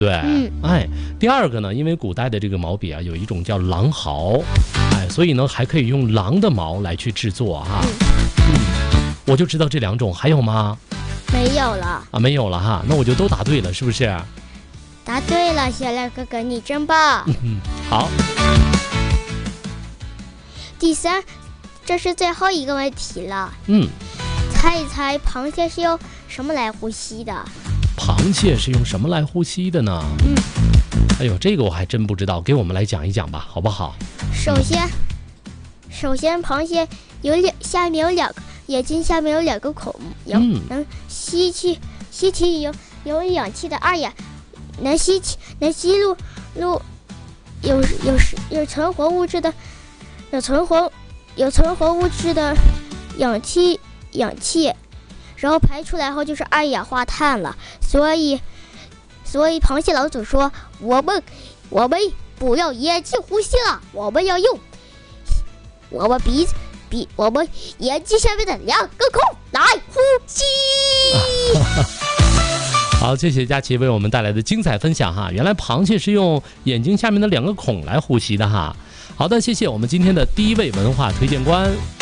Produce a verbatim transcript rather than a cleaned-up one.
对， 嗯， 哎，第二个呢，因为古代的这个毛笔啊，有一种叫狼毫，哎，所以呢还可以用狼的毛来去制作哈。嗯，我就知道这两种，还有吗？ 没有了。 啊，没有了哈，那我就都答对了，是不是？ 答对了，小亮哥哥，你真棒。 嗯，好。 第三，这是最后一个问题了。 嗯， 猜一猜，螃蟹是用什么来呼吸的？ 螃蟹是用什么来呼吸的呢？ 嗯， 哎呦，这个我还真不知道，给我们来讲一讲吧，好不好？ 首先，首先，螃蟹有两下面有两个眼睛，下面有两个孔，有、 嗯、 能吸气吸气有有氧气的二氧，能吸气能吸入入有有有存活物质的有存活有存活物质的氧气氧气。然后排出来后就是二氧化碳了，所以，所以螃蟹老祖说，我们，我们不要眼睛呼吸了，我们要用我们鼻子鼻我们眼睛下面的两个孔来呼吸。 好，谢谢佳琪为我们带来的精彩分享哈，原来螃蟹是用眼睛下面的两个孔来呼吸的哈。好的，谢谢我们今天的第一位文化推荐官。